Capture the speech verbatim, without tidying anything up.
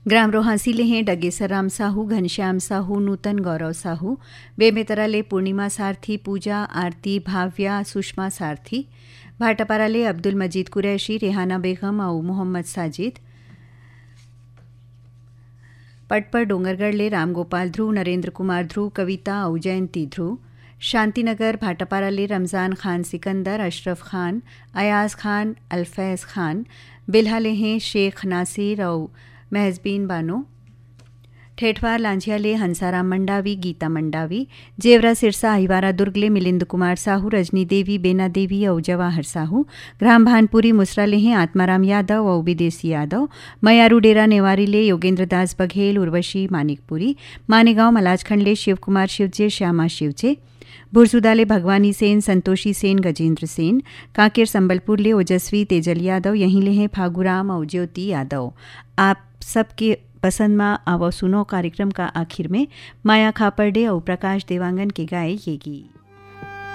ग्राम रोहासी ले हैं डगेसर राम साहू, घनश्याम साहू, नूतन गौरव साहू, बेमेतरा ले पूर्णिमा सारथी, पूजा आरती, भाव्या, सुषमा सारथी, भाटापारा ले अब्दुल मजीद कुरैशी, रेहाना बेगम और मोहम्मद साजिद, पटपर डोंगरगढ़ ले रामगोपाल ध्रुव, नरेंद्र कुमार ध्रुव, कविता और जयंती ध्रुव, शांतिनगर भाटापारा ले रमज़ान खान सिकंदर, अशरफ खान, अयाज खान, अल्फैज़ खान, बिल्हा ले हैं शेख नासिर और महजबीन बानो, ठेठवार लांझिया ले हंसाराम मंडावी, गीता मंडावी, जेवरा सिरसा अहिवारा दुर्ग ले मिलिंद कुमार साहू, रजनी देवी, बेना देवी और जवाहर साहू, ग्राम भानपुरी मुसरा ले हैं आत्माराम यादव और विदेशी यादव, मयारू डेरा नेवारी ले योगेंद्र दास बघेल, उर्वशी मानिकपुरी, मानेगांव मलाजखंड ले शिव कुमार शिवजे, श्यामा शिवजे, बुरसुदा ले भगवानी सेन, संतोषी सेन, गजेंद्र सेन, कांकेर संबलपुर ले ओजस्वी तेजल यादव, यहीं ले हैं फागुराम और ज्योति यादव। आप सबके पसंद में आवो सुनो कार्यक्रम का आखिर में माया खापर्डे और प्रकाश देवांगन के गाए ये गीत।